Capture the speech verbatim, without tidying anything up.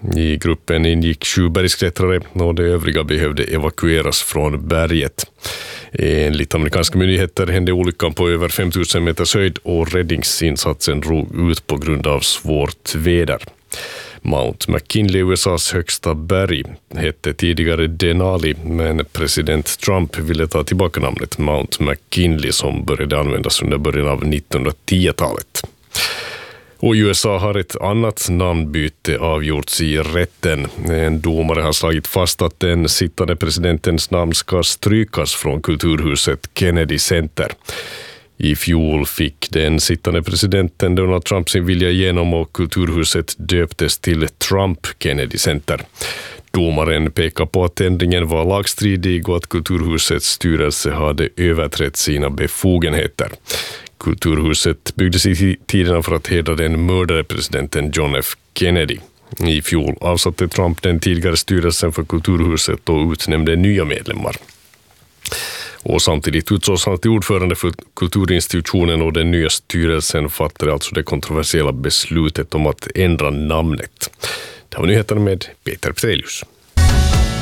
I gruppen ingick sju bergsklättrare och de övriga behövde evakueras från berget. Enligt amerikanska myndigheter hände olyckan på över fem tusen meters höjd och räddningsinsatsen drog ut på grund av svårt väder. Mount McKinley, U S A:s högsta berg, hette tidigare Denali, men president Trump ville ta tillbaka namnet Mount McKinley som började användas under början av nittonhundratio-talet. Och i U S A har ett annat namnbyte avgjorts i rätten. En domare har slagit fast att den sittande presidentens namn ska strykas från kulturhuset Kennedy Center. I fjol fick den sittande presidenten Donald Trump sin vilja igenom och kulturhuset döptes till Trump Kennedy Center. Domaren pekar på att ändringen var lagstridig och att kulturhusets styrelse hade överträtt sina befogenheter. Kulturhuset byggdes i tiderna för att hedra den mördade presidenten John F. Kennedy. I fjol avsatte Trump den tidigare styrelsen för kulturhuset och utnämnde nya medlemmar. Och samtidigt utsågs han till ordförande för kulturinstitutionen och den nya styrelsen fattade alltså det kontroversiella beslutet om att ändra namnet. Det var nyheterna med Peter Petelius.